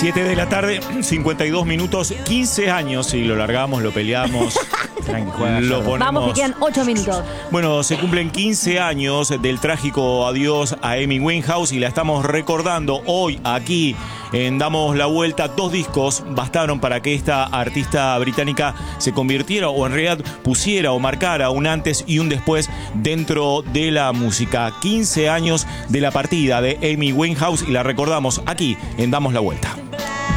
7 de la tarde, 52 minutos, 15 años, y lo largamos, lo peleamos. Lo ponemos. Vamos, que quedan 8 minutos. Bueno, se cumplen 15 años del trágico adiós a Amy Winehouse y la estamos recordando hoy aquí en Damos la Vuelta. 2 discos bastaron para que esta artista británica se convirtiera, o en realidad pusiera o marcara un antes y un después dentro de la música. 15 años de la partida de Amy Winehouse y la recordamos aquí en Damos la Vuelta.